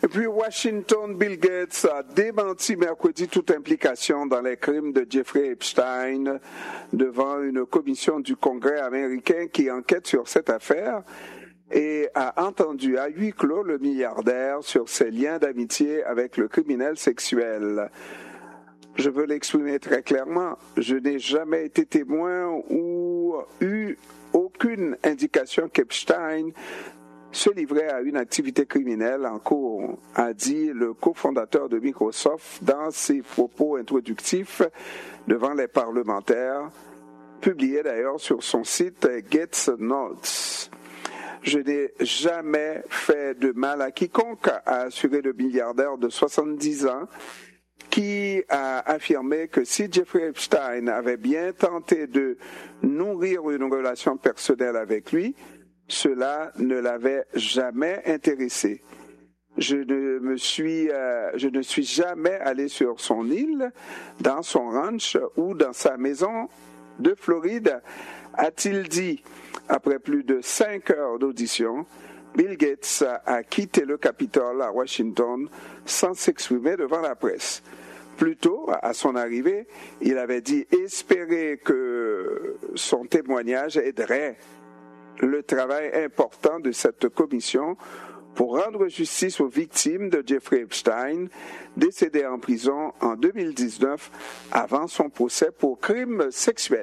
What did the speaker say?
Depuis Washington, Bill Gates a démenti mercredi toute implication dans les crimes de Jeffrey Epstein devant une commission du Congrès américain qui enquête sur cette affaire et a entendu à huis clos le milliardaire sur ses liens d'amitié avec le criminel sexuel. Je veux l'exprimer très clairement, je n'ai jamais été témoin ou eu aucune indication qu'Epstein se livrait à une activité criminelle en cours, a dit le cofondateur de Microsoft dans ses propos introductifs devant les parlementaires, publiés d'ailleurs sur son site Gates Notes. Je n'ai jamais fait de mal à quiconque, a assuré le milliardaire de 70 ans, qui a affirmé que si Jeffrey Epstein avait bien tenté de nourrir une relation personnelle avec lui, cela ne l'avait jamais intéressé. Je ne suis jamais allé sur son île, dans son ranch ou dans sa maison de Floride, a-t-il dit. Après plus de 5 heures d'audition, Bill Gates a quitté le Capitole à Washington sans s'exprimer devant la presse. Plus tôt, à son arrivée, il avait dit espérer que son témoignage aiderait le travail important de cette commission pour rendre justice aux victimes de Jeffrey Epstein, décédé en prison en 2019 avant son procès pour crime sexuel.